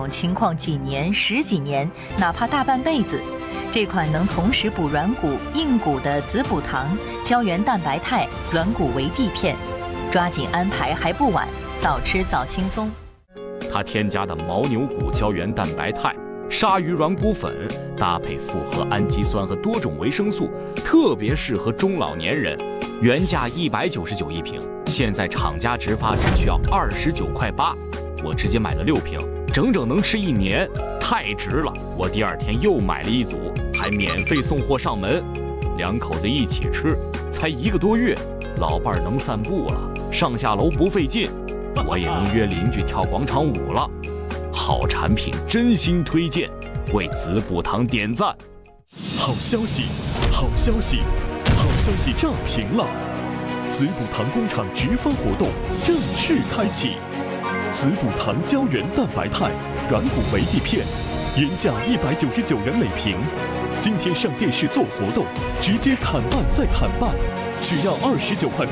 种情况几年、十几年，哪怕大半辈子。这款能同时补软骨、硬骨的子补糖胶原蛋白肽软骨维 D 片，抓紧安排还不晚，早吃早轻松。 它添加的牦牛骨胶原蛋白肽、鲨鱼软骨粉，搭配复合氨基酸和多种维生素，特别适合中老年人。原价199一瓶，现在厂家直发只需要29.8块，我直接买了6瓶，整整能吃1年，太值了！我第2天又买了1组，还免费送货上门，2口子一起吃，才1个多月，老伴儿能散步了，上下楼不费劲，我也能约邻居跳广场舞了。好产品，真心推荐，为子补糖点赞。 好消息，好消息，好消息炸屏了！子补糖工厂直发活动正式开启。子补糖胶原蛋白肽软骨维 D 片，原价199元每瓶，今天上电视做活动，直接砍半再砍半，只要29.8块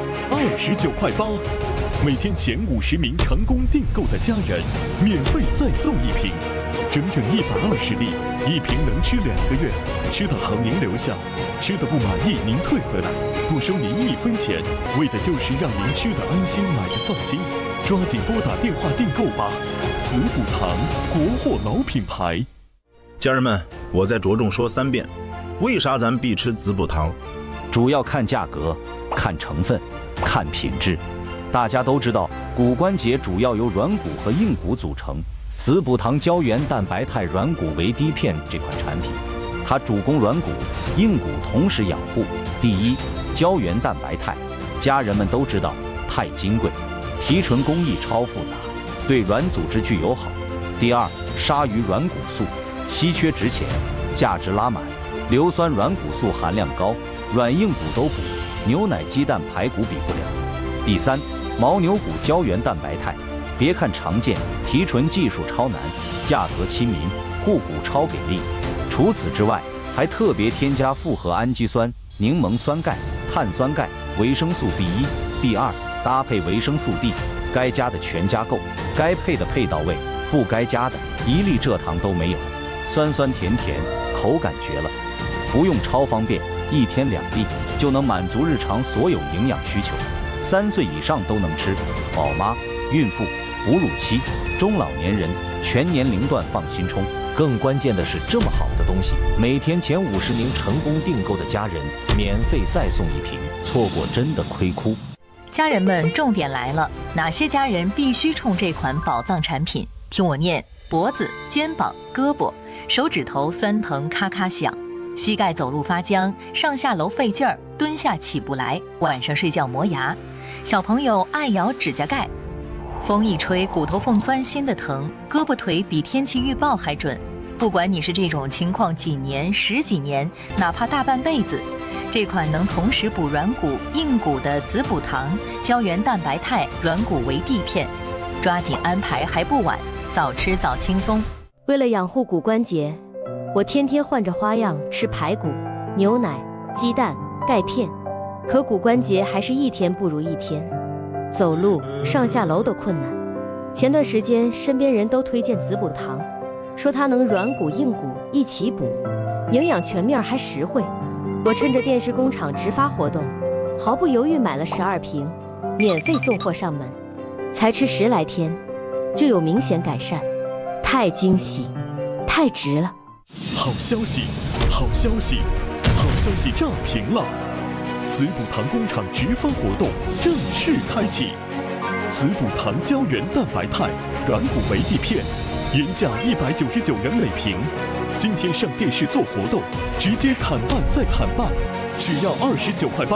，29.8块。每天前50名成功订购的家人，免费再送1瓶，整整120粒，1瓶能吃2个月，吃的好您留下，吃的不满意您退回来，不收您1分钱，为的就是让您吃的安心，买的放心。抓紧拨打电话订购吧！子补糖，国货老品牌。 家人们，我再着重说3遍，为啥咱必吃子补糖？ 主要看价格、看成分、看品质。大家都知道，骨关节主要由软骨和硬骨组成。子补糖胶原蛋白肽软骨维 D 片这款产品，它主攻软骨、硬骨同时养护。第一，胶原蛋白肽，家人们都知道，太金贵。提纯工艺超复杂，对软组织具有好。第二，鲨鱼软骨素，稀缺值钱，价值拉满，硫酸软骨素含量高，软硬骨都补，牛奶、鸡蛋、排骨比不了。第三，牦牛骨胶原蛋白肽，别看常见，提纯技术超难，价格亲民，护骨超给力。除此之外，还特别添加复合氨基酸、柠檬酸钙、碳酸钙、维生素 B1、B2。搭配维生素 D， 该加的全加够，该配的配到位，不该加的1粒蔗糖都没有，酸酸甜甜，口感绝了。服用超方便，1天2粒就能满足日常所有营养需求，3岁以上都能吃，宝妈、孕妇、哺乳期、中老年人全年龄段放心冲。更关键的是，这么好的东西，每天前50名成功订购的家人免费再送1瓶，错过真的亏哭。 家人们，重点来了，哪些家人必须冲这款宝藏产品？听我念：脖子、肩膀、胳膊、手指头酸疼咔咔响，膝盖走路发僵，上下楼费劲儿，蹲下起不来，晚上睡觉磨牙，小朋友爱咬指甲盖，风一吹骨头缝钻心的疼，胳膊腿比天气预报还准。不管你是这种情况几年、十几年，哪怕大半辈子，这款能同时补软骨、硬骨的子补糖胶原蛋白肽软骨维 D 片，抓紧安排还不晚，早吃早轻松。 为了养护骨关节，我天天换着花样吃排骨、牛奶、鸡蛋、钙片，可骨关节还是1天不如1天，走路、上下楼都困难。前段时间身边人都推荐子补糖，说它能软骨硬骨一起补，营养全面还实惠。我趁着电视工厂直发活动，毫不犹豫买了12瓶，免费送货上门，才吃10来天，就有明显改善，太惊喜，太值了！ 好消息，好消息，好消息炸屏了！子补糖工厂直发活动正式开启，子补糖胶原蛋白肽软骨维 D 片，原价199元每瓶。今天上电视做活动，直接砍半再砍半，只要29.8块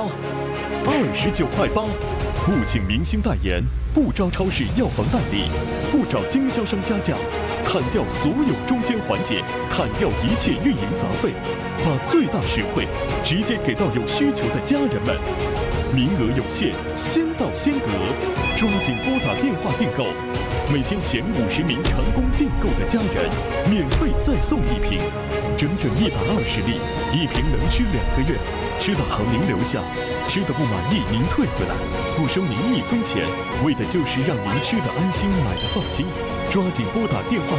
，29.8块。不请明星代言，不招超市药房代理，不找经销商加价，砍掉所有中间环节，砍掉一切运营杂费，把最大实惠直接给到有需求的家人们。名额有限，先到先得，抓紧拨打电话订购。每天前50名成功订购的家人，免费再送1瓶，整整120粒，1瓶能吃2个月，吃的好您留下，吃的不满意您退回来，不收您1分钱，为的就是让您吃的安心，买的放心。抓紧拨打电话